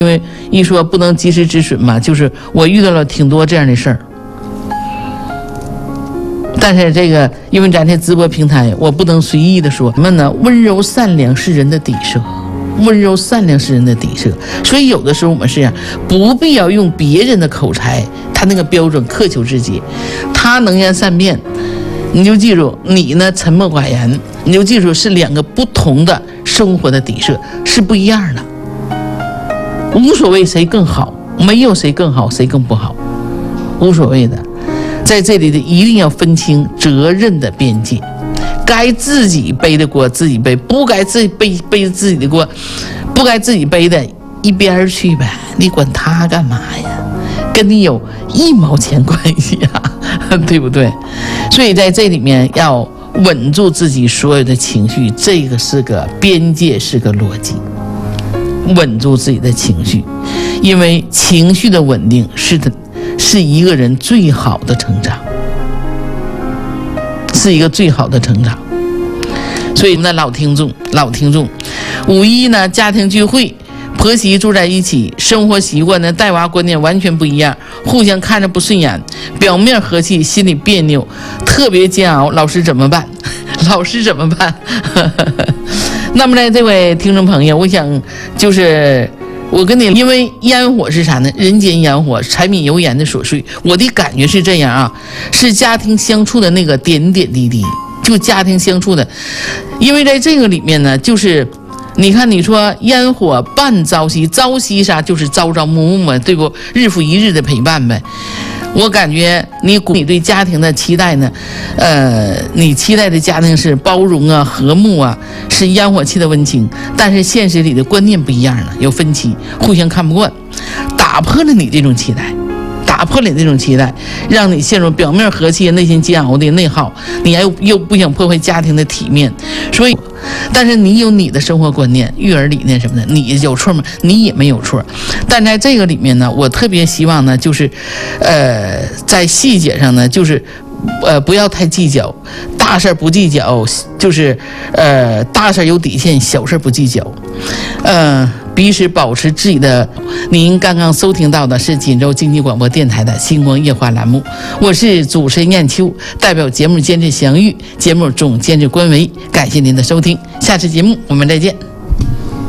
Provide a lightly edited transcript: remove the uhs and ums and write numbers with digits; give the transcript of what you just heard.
因为一说不能及时止损嘛，就是我遇到了挺多这样的事儿。但是这个，因为咱这直播平台，我不能随意的说什么呢？温柔善良是人的底色，温柔善良是人的底色。所以有的时候我们是不必要用别人的口才，他那个标准苛求自己，他能言善辩，你就记住，你呢沉默寡言，你就记住是两个不同的生活的底色，是不一样的。无所谓谁更好，没有谁更好谁更不好，无所谓的。在这里的一定要分清责任的边界，该自己背的锅自己背，不该自己背自己的锅，不该自己背的一边去呗，你管他干嘛呀？跟你有1毛钱关系啊，对不对？所以在这里面要稳住自己所有的情绪，这个是个边界，是个逻辑。稳住自己的情绪，因为情绪的稳定是一个人最好的成长，是一个最好的成长。所以呢，老听众，5一呢家庭聚会，婆媳住在一起，生活习惯呢带娃观念完全不一样，互相看着不顺眼，表面和气，心里别扭，特别煎熬。老师怎么办？老师怎么办？那么呢，这位听众朋友，我想就是我跟你，因为烟火是啥呢？人间烟火，柴米油盐的琐碎。我的感觉是这样啊，是家庭相处的那个点点滴滴，就家庭相处的。因为在这个里面呢，就是你看，你说烟火伴朝夕，朝夕啥就是朝朝暮暮嘛，对不？日复一日的陪伴呗。我感觉你对家庭的期待呢，你期待的家庭是包容啊、和睦啊，是烟火气的温情，但是现实里的观念不一样了，有分歧，互相看不惯，打破了你这种期待，让你陷入表面和气、内心煎熬的内耗，你又不想破坏家庭的体面，所以。但是你有你的生活观念、育儿理念什么的，你有错吗？你也没有错。但在这个里面呢，我特别希望呢，就是，在细节上呢，就是，不要太计较，大事不计较，就是，大事有底线，小事不计较，彼此保持自己的。您刚刚收听到的是锦州经济广播电台的星光夜话栏目，我是主持人燕秋，代表节目监制祥玉，节目总监制关维，感谢您的收听，下次节目我们再见。